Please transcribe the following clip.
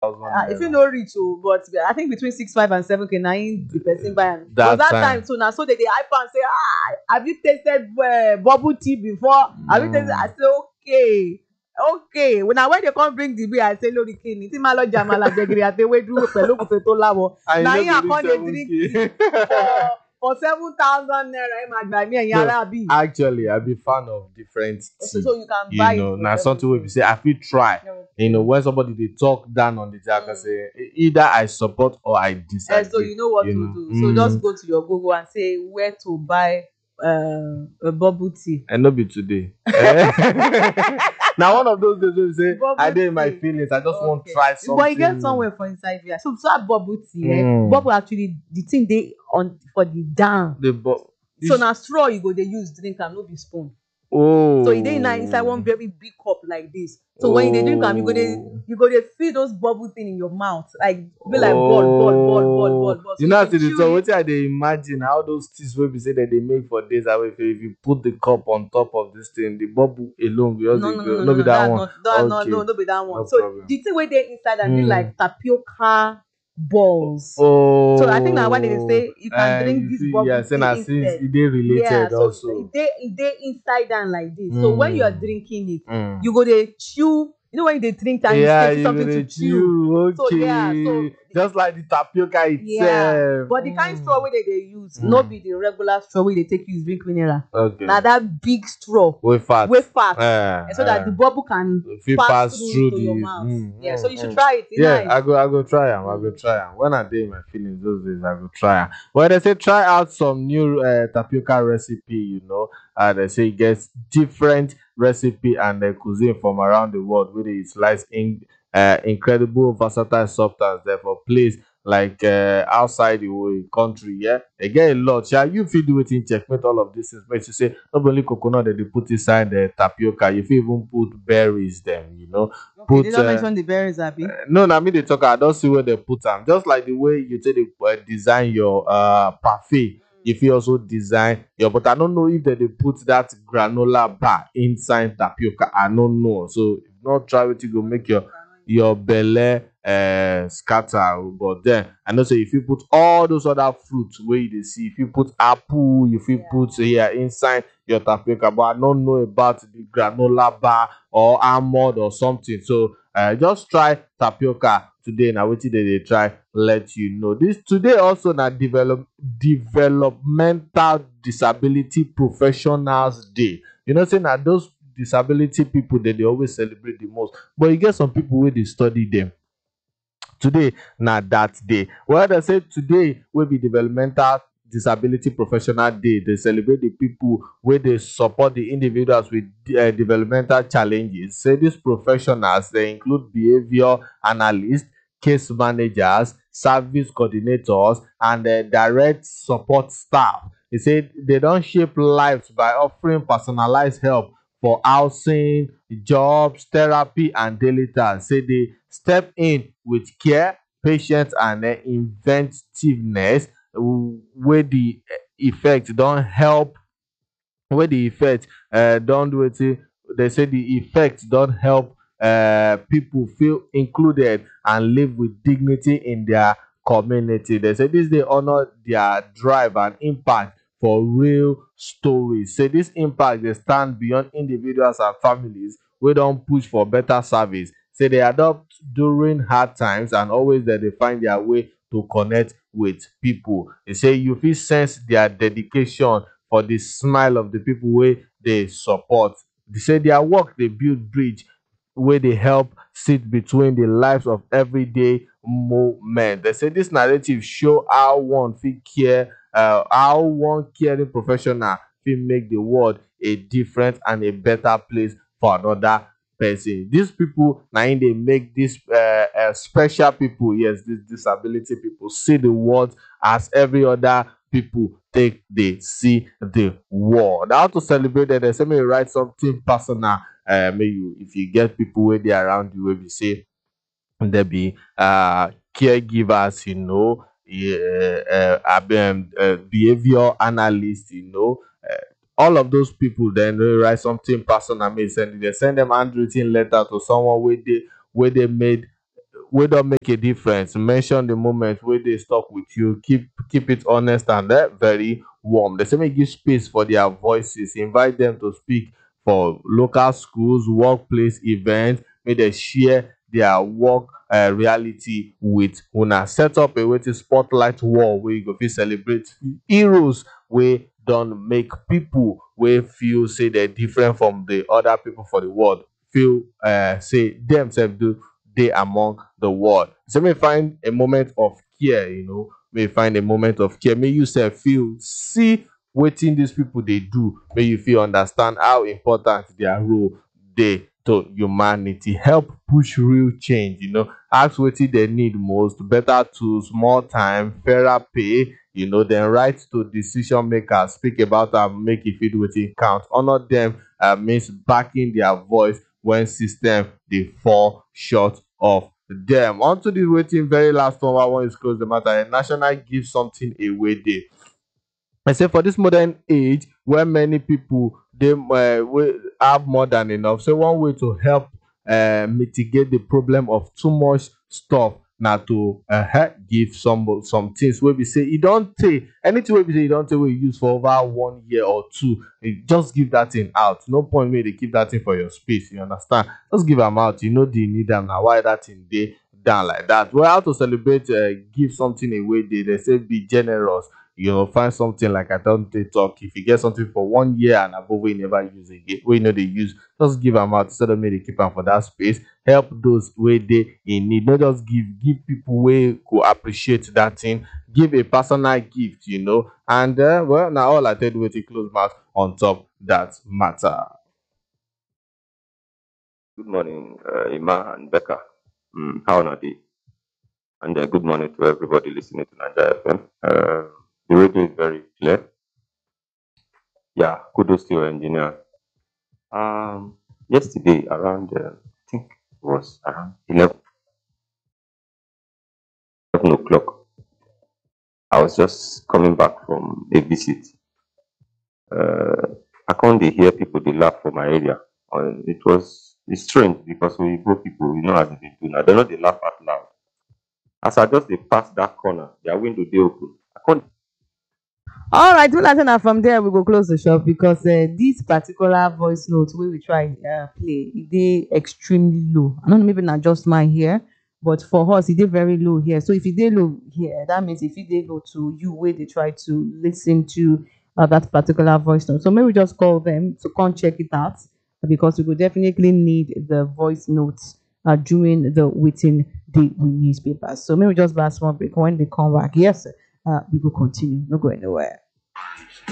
If you know rich, but I think between 6,500 and 7K, now the person buy am. Because that time, so now so they hype and say, have you tasted bubble tea before? Have you tasted? I say, okay. When they come bring the beer, I say, Lori Kini, ti ma lo jamala jegiri ate we duro pẹ̀lú ògúnfe tó láwọ. Now you come dey drink it for 7,000 naira. Actually, I be fan of different tea. So you can buy it. Now something we say I feel try. When somebody they talk down on the jack and say either I support or I disagree. So you know what to do. So just go to your Google and say where to buy a bubble tea. And not be today. Now one of those days we say bubble I did my feelings. I just want to try something. But you get somewhere for inside here. So that bubble tea, bubble actually the thing they on for the down. So now straw you go they use drink and no be spoon. So you dey inside one very big cup like this. So when you drink them, you go they feel those bubble thing in your mouth, like be like ball. You know to the top, what I they imagine how those teas will be say that they make for days away. If you put the cup on top of this thing, the bubble alone will no be that one. No be that one. So the thing where they inside and be like tapioca balls. So I think that why they say you can drink this bubble instead. It related also. They inside and like this. So when you are drinking it, you go to chew. You know when they drink and you something to chew. Okay. So just like the tapioca itself. But the kind of straw way they use, not be the regular straw way they take use drink mineral. Okay. Now that big straw. With fat. And so that the bubble can pass through to your mouth. So you should try it. Nice. I go try them. When I did my feelings those days, I go try them. Well, they say try out some new tapioca recipe, they say it gets different recipe and cuisine from around the world where they slice in incredible versatile substance there for place like outside the country. They get a lot. You feel do it in checkmate all of this things, but you say not only coconut that they put inside the tapioca, you even put berries them, Put, they don't mention the berries, Abby. No, I mean they talk. I don't see where they put them. Just like the way you say they design your parfait. If you also design but I don't know if they put that granola bar inside tapioca. I don't know. So if not try it, you go make your belly scatter. But then I know if you put all those other fruits where you see, if you put apple, if you put here inside your tapioca, but I don't know about the granola bar or almond or something. So just try tapioca today. Now what they try let you know. This today also na developmental disability professionals day. Saying that those disability people that they always celebrate the most, but you get some people where they study them. Today na that day. Well, they say today will be developmental disability professional day. They celebrate the people where they support the individuals with developmental challenges. Say these professionals they include behavior analysts, case managers, service coordinators, and direct support staff. They say they don't shape lives by offering personalized help for housing, jobs, therapy, and daily tasks. Say they step in with care, patience, and inventiveness. Where the effect don't help. Where the effect don't do it. They say the effect don't help people feel included and live with dignity in their community. They say this they honor their drive and impact for real stories. Say this impact they stand beyond individuals and families. We don't push for better service. Say they adopt during hard times and always that they find their way to connect with people. They say you feel sense their dedication for the smile of the people where they support. They say their work they build bridge where they help sit between the lives of everyday moment. They say this narrative show how one feel care, how one caring professional feel make the world a different and a better place for another person. These people now they make this special people, yes, these disability people see the world as every other people take they see the world. How to celebrate that? They say me write something personal. If you get people where they around you, where we say there be caregivers, behavior analysts, all of those people then they write something personal. They send them handwritten letter to someone where they made wey don make a difference. Mention the moment wey dey stuck with you. Keep it honest and very warm. Dem say make you give space for their voices. Invite them to speak for local schools, workplace events. Make dem share their work reality with una. Set up a wetin spotlight wall wey you go fit celebrate heroes wey don make people wey feel say dem different from the other people for the world feel say dem sef dey among the world. So may find a moment of care, may find a moment of care. May you sef feel see wetin these people dey do. May you feel understand how important their role dey to humanity. Help push real change. Ask wetin dem need most. Better tools, more time, fairer pay. Then write to decision makers. Speak about am, make e fit wetin count. Honor dem means backing their voice when system dey fall short of dem. Unto the wetin very last one wey I wan use close the matter. National give something away day. I say for this modern age where many people dey wey have more than enough, so one way to help mitigate the problem of too much stuff na to give some things wey be say e don tey. Anything wey be say e don tey wey you use for over 1 year or 2, just give that thing out. No point make you dey keep that thing for your space, you understand? Just give am out. You know dey need am, na why that thing dey down like that. Well, how to celebrate give something away day? They say be generous. Find something like I don't talk. If you get something for 1 year and above wey you never use again, wey you know they use, just give am out instead of me dey keep am for that space. Help those wey dey in need. Not just give people wey go appreciate that thing. Give a personal gift, and well, now all I tell you to close mouth on top that matter. Good morning, Ima and Becca. How are you? And good morning to everybody listening to Nigeria FM. The radio is very clear. Yeah, kudos to your engineer. Yesterday around, I think it was around 11 o'clock, I was just coming back from a visit. I can't hear people they laugh for my area. It's strange because when you go people, as they do now, they know they laugh out loud. As I just pass that corner, their window they open. I can't. All right, well, I from there we go close the shop because this particular voice note we try play, they extremely low. I don't know, maybe not just mine here, but for us, it is very low here. So if it is low here, that means if it is low to you, where they try to listen to that particular voice note. So maybe just call them to come check it out because we will definitely need the voice notes during the waiting day with newspapers. So maybe just last one break. When they come back, yes, we will continue. Not go anywhere.